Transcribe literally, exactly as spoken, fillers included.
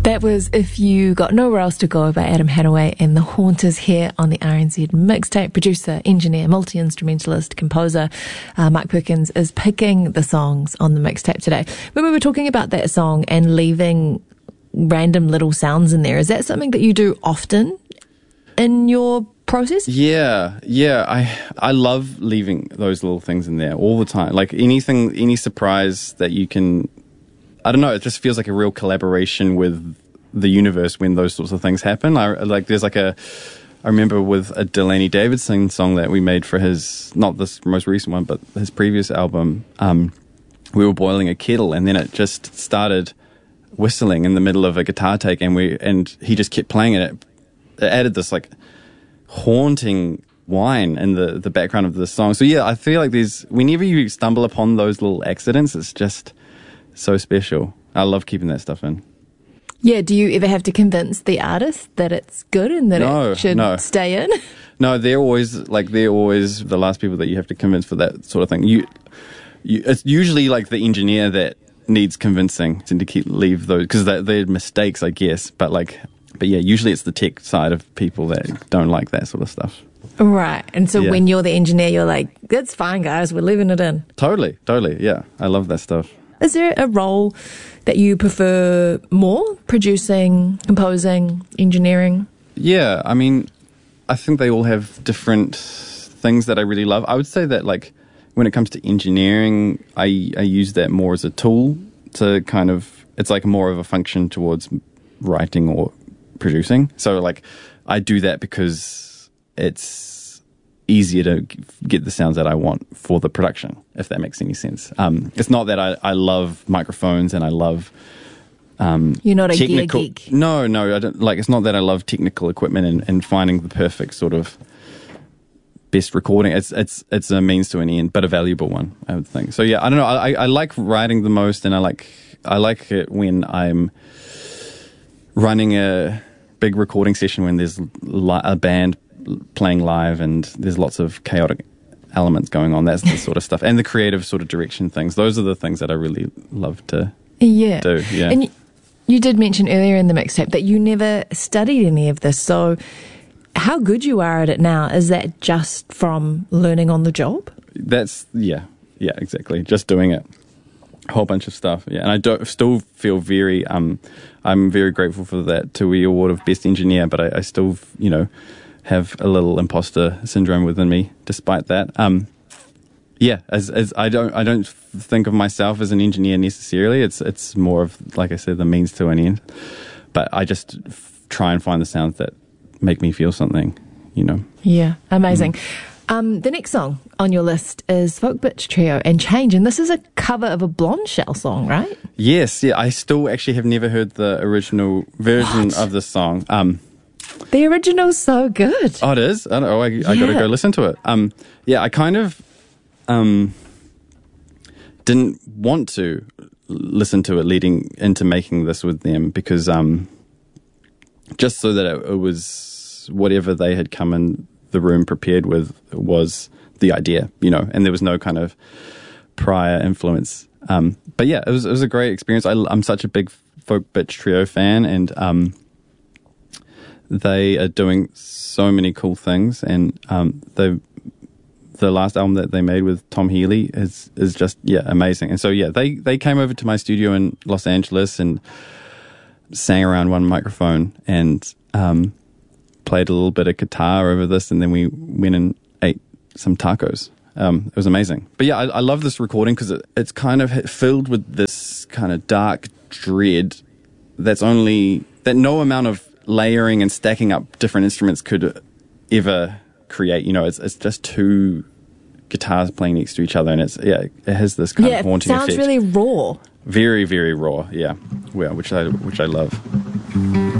That was If You Got Nowhere Else to Go by Adam Hadaway and the Haunters here on the R N Z Mixtape. Producer, engineer, multi-instrumentalist, composer uh, Mark Perkins is picking the songs on the mixtape today. When we were talking about that song and leaving random little sounds in there, is that something that you do often in your process? Yeah, yeah. I I love leaving those little things in there all the time. Like anything, any surprise that you can... I don't know, it just feels like a real collaboration with the universe when those sorts of things happen. I, like, there's like a, I remember with a Delaney Davidson song that we made for his, not this most recent one, but his previous album, um, we were boiling a kettle and then it just started whistling in the middle of a guitar take and we, and he just kept playing it. It added this like haunting whine in the, the background of the song. So yeah, I feel like there's, whenever you stumble upon those little accidents, it's just so special. I love keeping that stuff in. Yeah, do you ever have to convince the artist that it's good and that no, it should no. stay in? No, they're always like they're always the last people that you have to convince for that sort of thing. You, you it's usually like the engineer that needs convincing to keep leave those because they're, they're mistakes, I guess. But like, but yeah, usually it's the tech side of people that don't like that sort of stuff. Right, and so yeah. when you're the engineer, you're like, "That's fine, guys. We're leaving it in." Totally, totally. Yeah, I love that stuff. Is there a role that you prefer more? Producing, composing, engineering? Yeah, I mean, I think they all have different things that I really love. I would say that, like, when it comes to engineering, I, I use that more as a tool to kind of, it's like more of a function towards writing or producing. So, like, I do that because it's easier to get the sounds that I want for the production, if that makes any sense. Um, it's not that I, I love microphones and I love um, You're not a technical, gear geek. No, no, I don't, like, it's not that I love technical equipment and, and finding the perfect sort of best recording. It's it's it's a means to an end, but a valuable one, I would think. So yeah, I don't know. I, I like writing the most, and I like I like it when I'm running a big recording session when there's li- a band playing live and there's lots of chaotic elements going on. That's the sort of stuff, and the creative sort of direction things. Those are the things that I really love to yeah. do. Yeah, and y- you did mention earlier in the mixtape that you never studied any of this. So, how good you are at it now, is that just from learning on the job? That's yeah, yeah, exactly. Just doing it. A whole bunch of stuff. Yeah, and I do, still feel very. Um, I'm very grateful for that TUI award of best engineer, but I, I still, you know, have a little imposter syndrome within me, despite that. Um, yeah, as as I don't I don't think of myself as an engineer necessarily. It's it's more of, like I said, the means to an end. But I just f- try and find the sounds that make me feel something, you know. Yeah, amazing. Mm. Um, the next song on your list is Folk Bitch Trio and Change, and this is a cover of a Blonde Shell song, right? Yes, yeah. I still actually have never heard the original version What? of the song. Um, The original's so good. Oh, it is? I, don't know, I, I Yeah. got to go listen to it. Um, yeah, I kind of um, didn't want to listen to it leading into making this with them because um, just so that it, it was whatever they had come in the room prepared with was the idea, you know, and there was no kind of prior influence. Um, but yeah, it was, it was a great experience. I, I'm such a big Folk Bitch Trio fan, and um, they are doing so many cool things, and um, the the last album that they made with Tom Healy is is just yeah amazing. And so yeah, they they came over to my studio in Los Angeles and sang around one microphone and um, played a little bit of guitar over this, and then we went and ate some tacos. Um, it was amazing. But yeah, I, I love this recording because it, it's kind of filled with this kind of dark dread that's only that no amount of layering and stacking up different instruments could ever create. You know, it's it's just two guitars playing next to each other, and it's yeah, it has this kind yeah, of haunting it sounds effect. really raw. Very, very raw. Yeah, well, which I which I love.